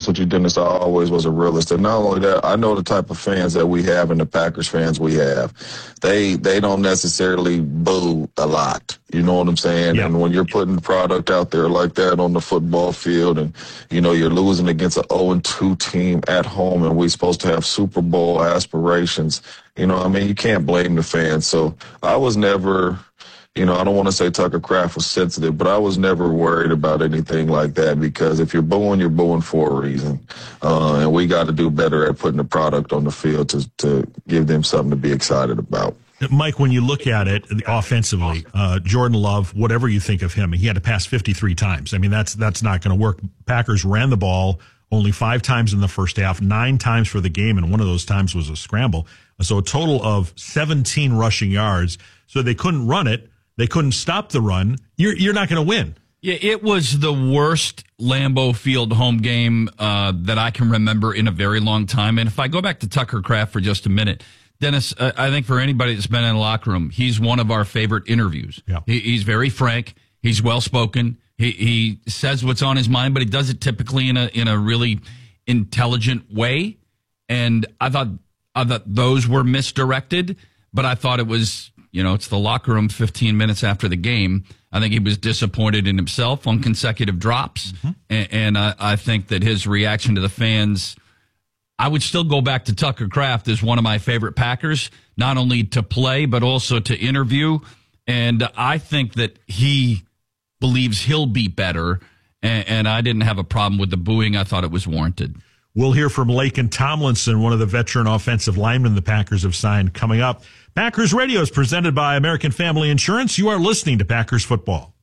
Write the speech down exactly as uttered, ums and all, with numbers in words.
with you, Dennis. I always was a realist. And not only that, I know the type of fans that we have and the Packers fans we have. They they don't necessarily boo a lot. You know what I'm saying? Yeah. And when you're putting product out there like that on the football field and, you know, you're losing against an oh and two team at home and we're supposed to have Super Bowl aspirations, you know, I mean, you can't blame the fans. So I was never... You know, I don't want to say Tucker Kraft was sensitive, but I was never worried about anything like that because if you're booing, you're booing for a reason. Uh, and we got to do better at putting the product on the field to, to give them something to be excited about. Mike, when you look at it offensively, uh, Jordan Love, whatever you think of him, he had to pass fifty-three times. I mean, that's that's not going to work. Packers ran the ball only five times in the first half, nine times for the game, and one of those times was a scramble. So a total of seventeen rushing yards. So they couldn't run it. They couldn't stop the run. You're you're not going to win. Yeah, it was the worst Lambeau Field home game uh, that I can remember in a very long time. And if I go back to Tucker Kraft for just a minute, Dennis, uh, I think for anybody that's been in the locker room, he's one of our favorite interviews. Yeah. He, he's very frank. He's well spoken. He he says what's on his mind, but he does it typically in a in a really intelligent way. And I thought I thought those were misdirected, but I thought it was. You know, it's the locker room fifteen minutes after the game. I think he was disappointed in himself on consecutive drops. Mm-hmm. And, and I, I think that his reaction to the fans, I would still go back to Tucker Kraft as one of my favorite Packers, not only to play, but also to interview. And I think that he believes he'll be better. And, and I didn't have a problem with the booing. I thought it was warranted. We'll hear from Laken Tomlinson, one of the veteran offensive linemen the Packers have signed, coming up. Packers Radio is presented by American Family Insurance. You are listening to Packers Football.